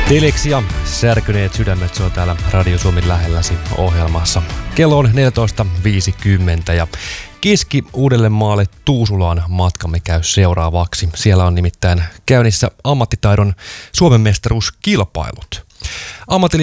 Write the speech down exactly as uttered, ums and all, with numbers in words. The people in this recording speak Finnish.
Telex ja Särkyneet sydämet, se on täällä Radio Suomen lähelläsi ohjelmassa. Kello on neljätoista viisikymmentä ja Kiski Uudellemaalle Tuusulaan matkamme käy seuraavaksi. Siellä on nimittäin käynnissä ammattitaidon Suomen mestaruuskilpailut.